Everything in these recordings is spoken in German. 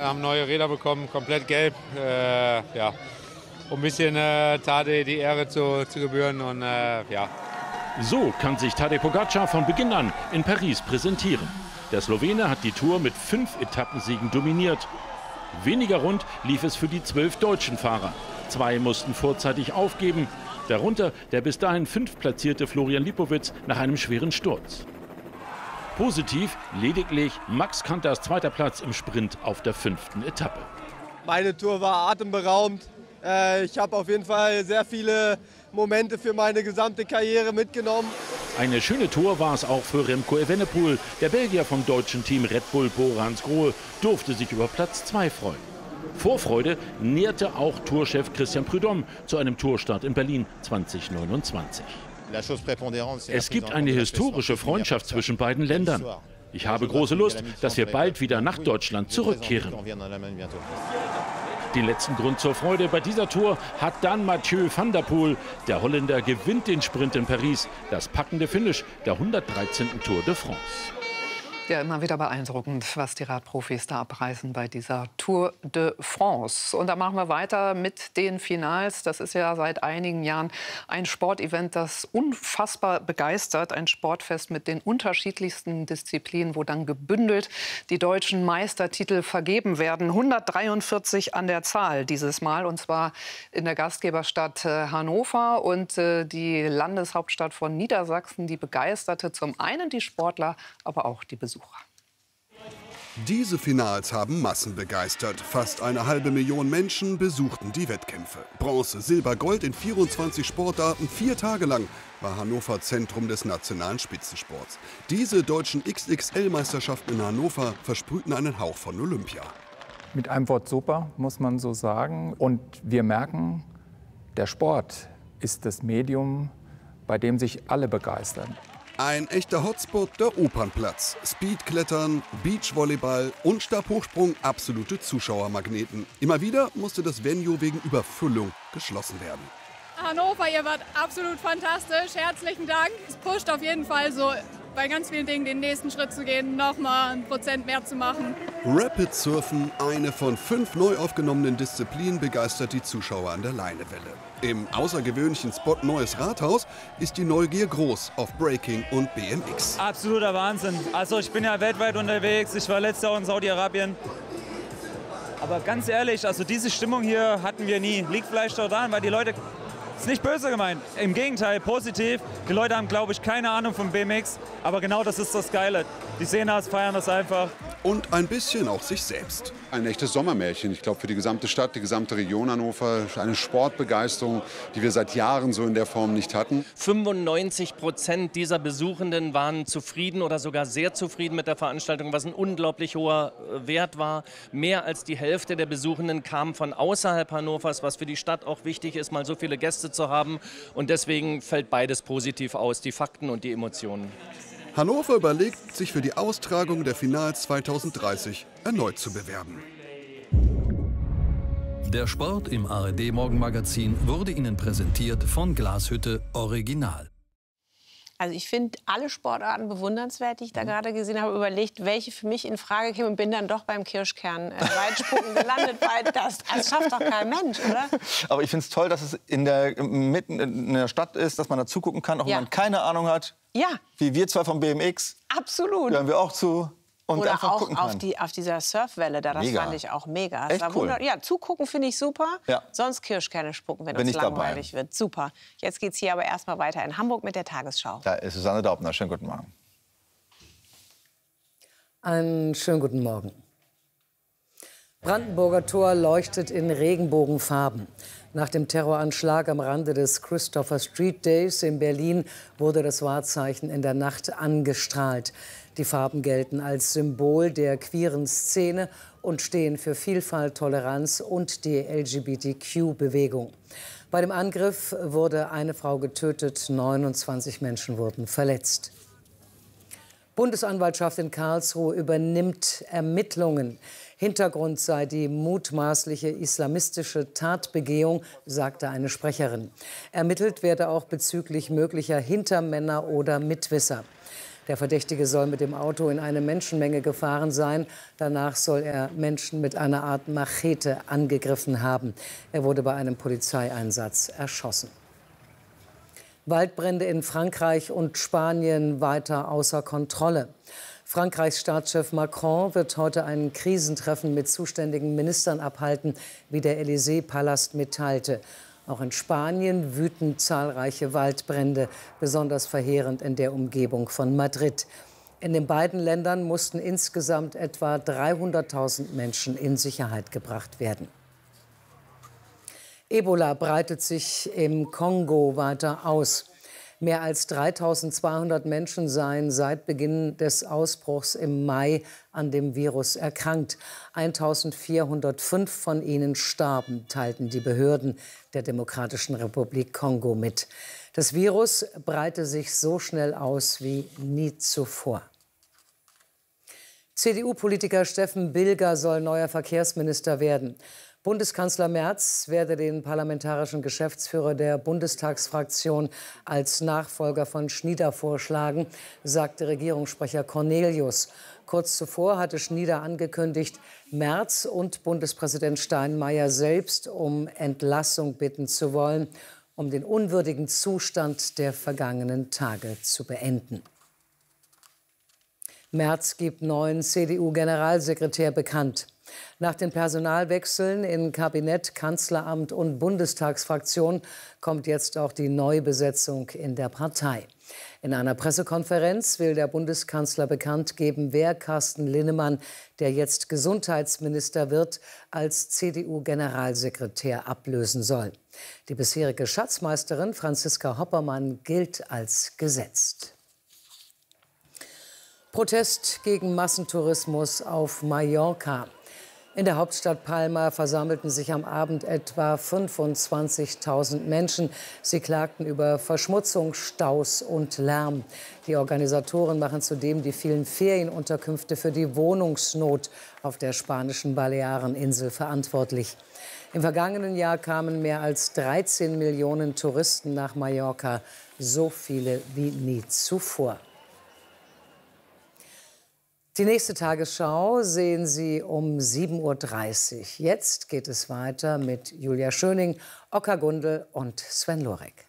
haben neue Räder bekommen, komplett gelb. Ja, um ein bisschen Tadej die Ehre zu gebühren. Und, ja. So kann sich Tadej Pogačar von Beginn an in Paris präsentieren. Der Slowene hat die Tour mit 5 Etappensiegen dominiert. Weniger rund lief es für die 12 deutschen Fahrer. 2 mussten vorzeitig aufgeben, darunter der bis dahin 5. platzierte Florian Lipowitz nach einem schweren Sturz. Positiv lediglich Max Kanters 2. Platz im Sprint auf der 5. Etappe. Meine Tour war atemberaubend. Ich habe auf jeden Fall sehr viele Momente für meine gesamte Karriere mitgenommen. Eine schöne Tour war es auch für Remco Evenepoel. Der Belgier vom deutschen Team Red Bull Bora Hansgrohe durfte sich über Platz 2 freuen. Vorfreude nährte auch Tourchef Christian Prudhomme zu einem Tourstart in Berlin 2029. Es gibt eine historische Freundschaft zwischen beiden Ländern. Ich habe große Lust, dass wir bald wieder nach Deutschland zurückkehren. Den letzten Grund zur Freude bei dieser Tour hat dann Mathieu van der Poel. Der Holländer gewinnt den Sprint in Paris, das packende Finish der 113. Tour de France. Ja, immer wieder beeindruckend, was die Radprofis da abreißen bei dieser Tour de France. Und da machen wir weiter mit den Finals. Das ist ja seit einigen Jahren ein Sportevent, das unfassbar begeistert. Ein Sportfest mit den unterschiedlichsten Disziplinen, wo dann gebündelt die deutschen Meistertitel vergeben werden. 143 an der Zahl dieses Mal, und zwar in der Gastgeberstadt Hannover. Und die Landeshauptstadt von Niedersachsen, die begeisterte zum einen die Sportler, aber auch die Besucher. Diese Finals haben Massen begeistert. Fast 1,5 Million Menschen besuchten die Wettkämpfe. Bronze, Silber, Gold in 24 Sportarten, 4 Tage lang war Hannover Zentrum des nationalen Spitzensports. Diese deutschen XXL-Meisterschaften in Hannover versprühten einen Hauch von Olympia. Mit einem Wort super, muss man so sagen. Und wir merken, der Sport ist das Medium, bei dem sich alle begeistern. Ein echter Hotspot, der Opernplatz. Speedklettern, Beachvolleyball und Stabhochsprung, absolute Zuschauermagneten. Immer wieder musste das Venue wegen Überfüllung geschlossen werden. Hannover, ihr wart absolut fantastisch. Herzlichen Dank. Es pusht auf jeden Fall so bei ganz vielen Dingen den nächsten Schritt zu gehen, nochmal 1% mehr zu machen. Rapid Surfen, eine von 5 neu aufgenommenen Disziplinen, begeistert die Zuschauer an der Leinewelle. Im außergewöhnlichen Spot Neues Rathaus ist die Neugier groß auf Breaking und BMX. Absoluter Wahnsinn. Also ich bin ja weltweit unterwegs. Ich war letztes Jahr in Saudi-Arabien. Aber ganz ehrlich, also diese Stimmung hier hatten wir nie. Liegt vielleicht daran, weil die Leute... Ist nicht böse gemeint, im Gegenteil, positiv. Die Leute haben, glaube ich, keine Ahnung vom BMX, aber genau das ist das Geile. Die sehen das, feiern das einfach. Und ein bisschen auch sich selbst. Ein echtes Sommermärchen, ich glaube, für die gesamte Stadt, die gesamte Region Hannover. Eine Sportbegeisterung, die wir seit Jahren so in der Form nicht hatten. 95% dieser Besuchenden waren zufrieden oder sogar sehr zufrieden mit der Veranstaltung, was ein unglaublich hoher Wert war. Mehr als die Hälfte der Besuchenden kamen von außerhalb Hannovers, was für die Stadt auch wichtig ist, mal so viele Gäste zu haben. Und deswegen fällt beides positiv aus, die Fakten und die Emotionen. Hannover überlegt, sich für die Austragung der Finals 2030 erneut zu bewerben. Der Sport im ARD-Morgenmagazin wurde Ihnen präsentiert von Glashütte Original. Also ich finde alle Sportarten bewundernswert, die ich da gerade gesehen habe. Überlegt, welche für mich in Frage käme, und bin dann doch beim Kirschkern-Weitspucken gelandet, weil das schafft doch kein Mensch, oder? Aber ich finde es toll, dass es mitten in der Stadt ist, dass man da zugucken kann, auch wenn man keine Ahnung hat. Ja. Wie wir zwei vom BMX. Absolut. Hören wir auch zu. Und oder einfach auch gucken kann. auf dieser Surfwelle, das mega. fand ich auch mega. Echt cool. Ja, zugucken finde ich super. Ja. Sonst Kirschkerne spucken, wenn Bin uns ich langweilig dabei. wird. Super. Jetzt geht's hier aber erstmal weiter in Hamburg mit der Tagesschau. Da ist Susanne Daubner. Schönen guten Morgen. Einen schönen guten Morgen. Brandenburger Tor leuchtet in Regenbogenfarben. Nach dem Terroranschlag am Rande des Christopher Street Days in Berlin wurde das Wahrzeichen in der Nacht angestrahlt. Die Farben gelten als Symbol der queeren Szene und stehen für Vielfalt, Toleranz und die LGBTQ-Bewegung. Bei dem Angriff wurde eine Frau getötet, 29 Menschen wurden verletzt. Bundesanwaltschaft in Karlsruhe übernimmt Ermittlungen. Hintergrund sei die mutmaßliche islamistische Tatbegehung, sagte eine Sprecherin. Ermittelt werde auch bezüglich möglicher Hintermänner oder Mitwisser. Der Verdächtige soll mit dem Auto in eine Menschenmenge gefahren sein. Danach soll er Menschen mit einer Art Machete angegriffen haben. Er wurde bei einem Polizeieinsatz erschossen. Waldbrände in Frankreich und Spanien weiter außer Kontrolle. Frankreichs Staatschef Macron wird heute ein Krisentreffen mit zuständigen Ministern abhalten, wie der Élysée-Palast mitteilte. Auch in Spanien wüten zahlreiche Waldbrände, besonders verheerend in der Umgebung von Madrid. In den beiden Ländern mussten insgesamt etwa 300.000 Menschen in Sicherheit gebracht werden. Ebola breitet sich im Kongo weiter aus. Mehr als 3.200 Menschen seien seit Beginn des Ausbruchs im Mai an dem Virus erkrankt. 1.405 von ihnen starben, teilten die Behörden der Demokratischen Republik Kongo mit. Das Virus breite sich so schnell aus wie nie zuvor. CDU-Politiker Steffen Bilger soll neuer Verkehrsminister werden. Bundeskanzler Merz werde den parlamentarischen Geschäftsführer der Bundestagsfraktion als Nachfolger von Schnieder vorschlagen, sagte Regierungssprecher Cornelius. Kurz zuvor hatte Schnieder angekündigt, Merz und Bundespräsident Steinmeier selbst um Entlassung bitten zu wollen, um den unwürdigen Zustand der vergangenen Tage zu beenden. Merz gibt neuen CDU-Generalsekretär bekannt. Nach den Personalwechseln in Kabinett, Kanzleramt und Bundestagsfraktion kommt jetzt auch die Neubesetzung in der Partei. In einer Pressekonferenz will der Bundeskanzler bekannt geben, wer Carsten Linnemann, der jetzt Gesundheitsminister wird, als CDU-Generalsekretär ablösen soll. Die bisherige Schatzmeisterin Franziska Hoppermann gilt als gesetzt. Protest gegen Massentourismus auf Mallorca. In der Hauptstadt Palma versammelten sich am Abend etwa 25.000 Menschen. Sie klagten über Verschmutzung, Staus und Lärm. Die Organisatoren machen zudem die vielen Ferienunterkünfte für die Wohnungsnot auf der spanischen Baleareninsel verantwortlich. Im vergangenen Jahr kamen mehr als 13 Millionen Touristen nach Mallorca, so viele wie nie zuvor. Die nächste Tagesschau sehen Sie um 7:30 Uhr. Jetzt geht es weiter mit Julia Schöning, Oka Gundel und Sven Lorek.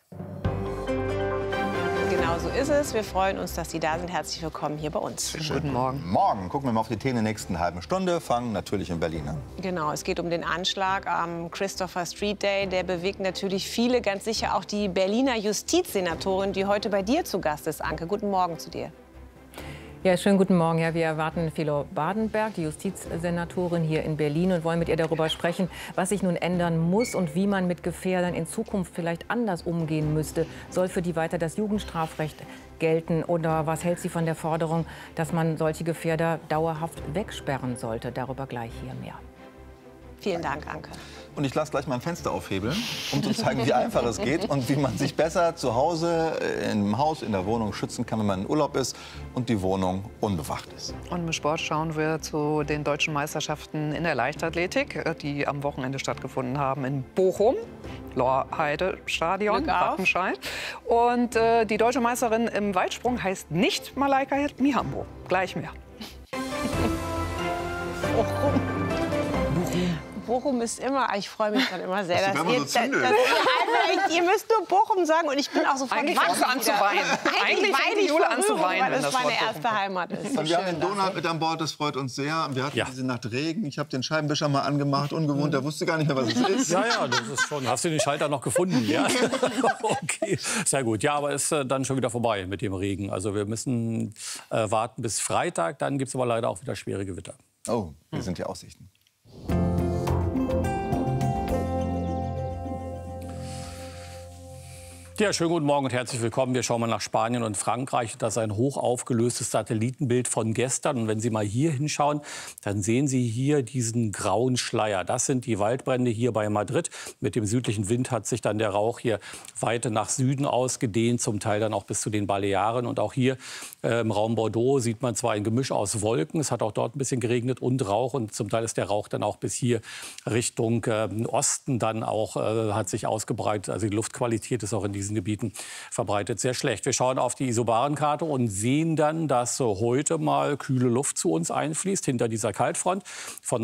Genau so ist es. Wir freuen uns, dass Sie da sind. Herzlich willkommen hier bei uns. Guten Morgen. Morgen gucken wir mal auf die Themen in der nächsten halben Stunde. Fangen natürlich in Berlin an. Genau, es geht um den Anschlag am Christopher Street Day. Der bewegt natürlich viele, ganz sicher auch die Berliner Justizsenatorin, die heute bei dir zu Gast ist. Anke, guten Morgen zu dir. Ja, schönen guten Morgen. Ja, wir erwarten Philo Badenberg, die Justizsenatorin hier in Berlin, und wollen mit ihr darüber sprechen, was sich nun ändern muss und wie man mit Gefährdern in Zukunft vielleicht anders umgehen müsste. Soll für die weiter das Jugendstrafrecht gelten, oder was hält sie von der Forderung, dass man solche Gefährder dauerhaft wegsperren sollte? Darüber gleich hier mehr. Vielen Dank, Anke. Und ich lasse gleich mein Fenster aufhebeln, um zu zeigen, wie einfach es geht und wie man sich besser zu Hause, im Haus, in der Wohnung schützen kann, wenn man in Urlaub ist und die Wohnung unbewacht ist. Und im Sport schauen wir zu den deutschen Meisterschaften in der Leichtathletik, die am Wochenende stattgefunden haben in Bochum, Lorheide-Stadion, Wattenscheid. Und die deutsche Meisterin im Weitsprung heißt nicht Malaika Mihambo. Gleich mehr. Bochum ist immer, ich freue mich dann immer sehr, dass ihr ihr müsst nur Bochum sagen, und ich bin auch sofort Eigentlich fängst du an zu weinen. Eigentlich fängt die Jule an zu weinen, weil das meine erste Heimat ist. Und wir haben den Donald mit an Bord, das freut uns sehr. Wir hatten diese Nacht Regen, ich habe den Scheibenwischer mal angemacht, ungewohnt, der wusste gar nicht mehr, was es ist. Ja, das ist schon. Hast du den Schalter noch gefunden? Ja. Okay, sehr gut. Ja, aber ist dann schon wieder vorbei mit dem Regen. Also wir müssen warten bis Freitag, dann gibt es aber leider auch wieder schwere Gewitter. Oh, wie sind die Aussichten? Ja, schönen guten Morgen und herzlich willkommen. Wir schauen mal nach Spanien und Frankreich. Das ist ein hoch aufgelöstes Satellitenbild von gestern. Und wenn Sie mal hier hinschauen, dann sehen Sie hier diesen grauen Schleier. Das sind die Waldbrände hier bei Madrid. Mit dem südlichen Wind hat sich dann der Rauch hier weiter nach Süden ausgedehnt, zum Teil dann auch bis zu den Balearen. Und auch hier im Raum Bordeaux sieht man zwar ein Gemisch aus Wolken. Es hat auch dort ein bisschen geregnet und Rauch. Und zum Teil ist der Rauch dann auch bis hier Richtung Osten dann auch hat sich ausgebreitet. Also die Luftqualität ist auch in diesen diesen Gebieten verbreitet sehr schlecht. Wir schauen auf die Isobarenkarte und sehen dann, dass heute mal kühle Luft zu uns einfließt hinter dieser Kaltfront. Von